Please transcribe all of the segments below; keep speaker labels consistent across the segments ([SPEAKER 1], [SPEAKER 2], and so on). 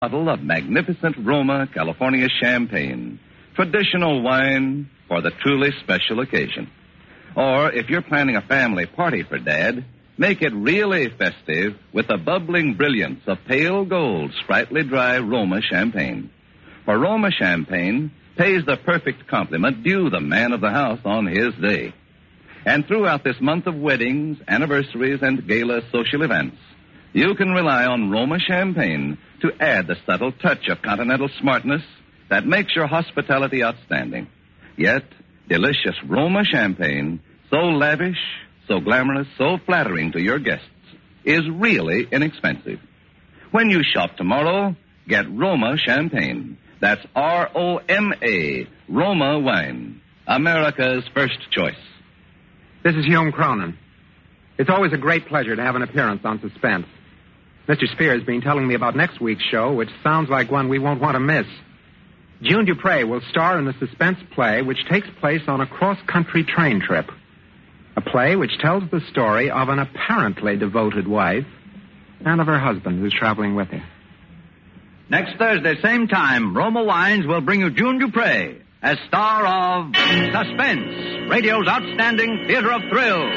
[SPEAKER 1] bottle of magnificent Roma California champagne, traditional wine for the truly special occasion. Or if you're planning a family party for Dad, make it really festive with the bubbling brilliance of pale gold, sprightly dry Roma champagne. For Roma champagne pays the perfect compliment due the man of the house on his day. And throughout this month of weddings, anniversaries, and gala social events, you can rely on Roma champagne to add the subtle touch of continental smartness that makes your hospitality outstanding. Yet, delicious Roma champagne, so lavish, so glamorous, so flattering to your guests, is really inexpensive. When you shop tomorrow, get Roma champagne. That's R-O-M-A, Roma wine, America's first choice.
[SPEAKER 2] This is Hume Cronin. It's always a great pleasure to have an appearance on Suspense. Mr. Spear has been telling me about next week's show, which sounds like one we won't want to miss. June Dupre will star in the Suspense play, which takes place on a cross-country train trip. A play which tells the story of an apparently devoted wife and of her husband who's traveling with her.
[SPEAKER 3] Next Thursday, same time, Roma Wines will bring you June Dupre as star of Suspense, radio's outstanding theater of thrills.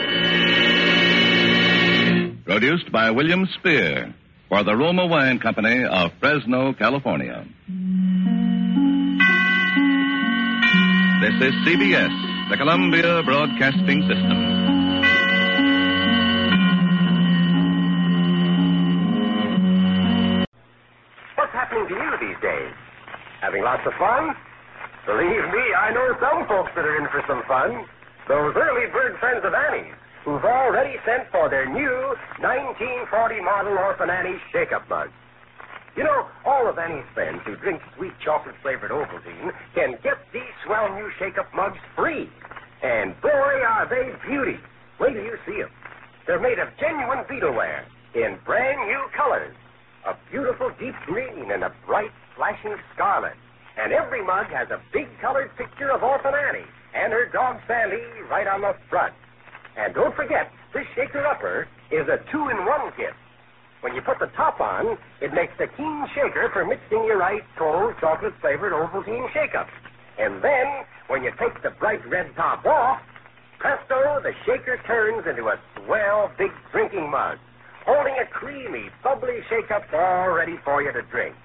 [SPEAKER 1] Produced by William Spear for the Roma Wine Company of Fresno, California. This is CBS, the Columbia Broadcasting System.
[SPEAKER 4] What's happening to you these days? Having lots of fun? Believe me, I know some folks that are in for some fun. Those early bird friends of Annie's, who've already sent for their new 1940 model Orphan Annie's shake-up mugs. You know, all of Annie's friends who drink sweet chocolate-flavored Ovaltine can get these swell new shake-up mugs free. And boy, are they beauty. Wait till you see them. They're made of genuine beetleware in brand new colors. A beautiful deep green and a bright flashing scarlet. And every mug has a big colored picture of Orphan Annie and her dog Sandy right on the front. And don't forget, this shaker-upper is a 2-in-1 kit. When you put the top on, it makes a keen shaker for mixing your ice cold chocolate-flavored Ovaltine shake-up. And then, when you take the bright red top off, presto, the shaker turns into a swell big drinking mug, holding a creamy, bubbly shake-up all ready for you to drink.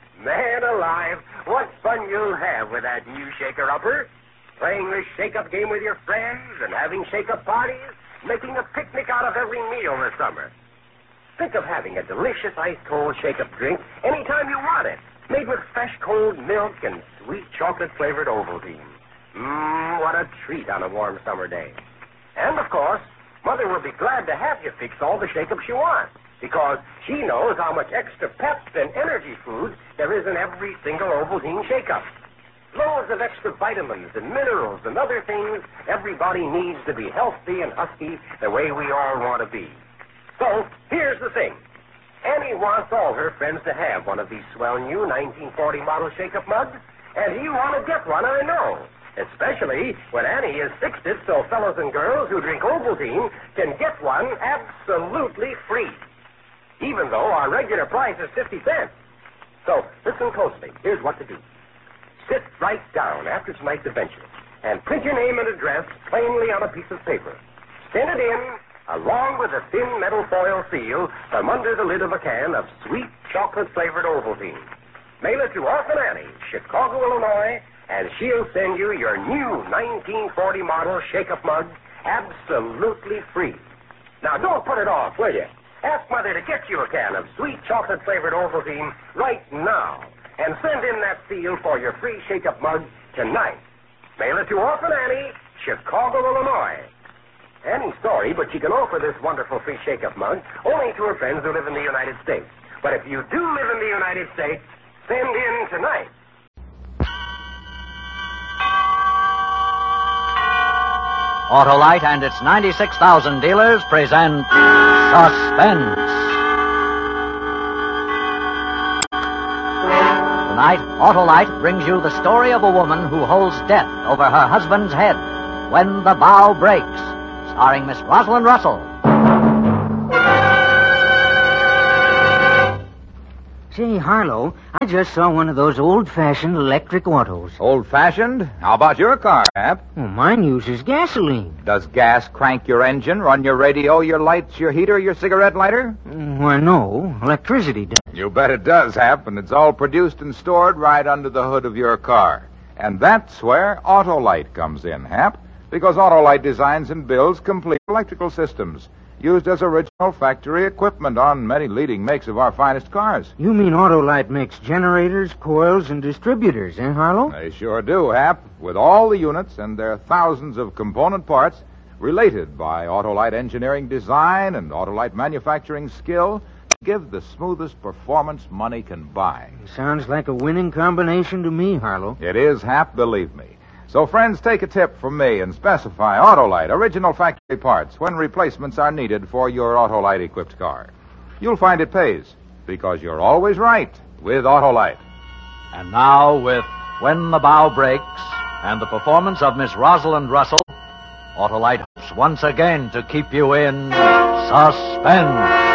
[SPEAKER 4] Man alive, what fun you'll have with that new shaker-upper. Playing this shake-up game with your friends and having shake-up parties, making a picnic out of every meal this summer. Think of having a delicious ice-cold shake-up drink anytime you want it, made with fresh cold milk and sweet chocolate-flavored Ovaltine. What a treat on a warm summer day. And, of course, Mother will be glad to have you fix all the shake-ups you want, because she knows how much extra pep and energy food there is in every single Ovaltine shake-up. Loads of extra vitamins and minerals and other things everybody needs to be healthy and husky the way we all want to be. So, here's the thing. Annie wants all her friends to have one of these swell new 1940 model shake-up mugs, and you want to get one, I know. Especially when Annie has fixed it so fellows and girls who drink Ovaltine can get one absolutely free, even though our regular price is 50 cents. So, listen closely. Here's what to do. Sit right down after tonight's adventure and print your name and address plainly on a piece of paper. Send it in, along with a thin metal foil seal from under the lid of a can of sweet chocolate-flavored Ovaltine. Mail it to Orphan Annie, Chicago, Illinois, and she'll send you your new 1940 model shake-up mug absolutely free. Now, don't put it off, will you? Ask Mother to get you a can of sweet chocolate-flavored Ovaltine right now. And send in that seal for your free shake-up mug tonight. Mail it to Orphan Annie, Chicago, Illinois. Annie's sorry, but she can offer this wonderful free shake-up mug only to her friends who live in the United States. But if you do live in the United States, send in tonight.
[SPEAKER 3] Autolite and its 96,000 dealers present Suspense. Tonight, Autolite brings you the story of a woman who holds death over her husband's head when the bow breaks, starring Miss Rosalind Russell.
[SPEAKER 5] Say, Harlow, I just saw one of those old-fashioned electric autos.
[SPEAKER 6] Old-fashioned? How about your car, Hap?
[SPEAKER 5] Well, mine uses gasoline.
[SPEAKER 6] Does gas crank your engine, run your radio, your lights, your heater, your cigarette lighter?
[SPEAKER 5] Why, no. Electricity does.
[SPEAKER 6] You bet it does, Hap, and it's all produced and stored right under the hood of your car. And that's where Autolite comes in, Hap, because Autolite designs and builds complete electrical systems, used as original factory equipment on many leading makes of our finest cars.
[SPEAKER 5] You mean Autolite makes generators, coils, and distributors, eh, Harlow?
[SPEAKER 6] They sure do, Hap, with all the units and their thousands of component parts related by Autolite engineering design and Autolite manufacturing skill to give the smoothest performance money can buy.
[SPEAKER 5] Sounds like a winning combination to me, Harlow.
[SPEAKER 6] It is, Hap, believe me. So, friends, take a tip from me and specify Autolite original factory parts when replacements are needed for your Autolite-equipped car. You'll find it pays, because you're always right with Autolite.
[SPEAKER 3] And now, with When the Bow Breaks and the performance of Miss Rosalind Russell, Autolite hopes once again to keep you in suspense.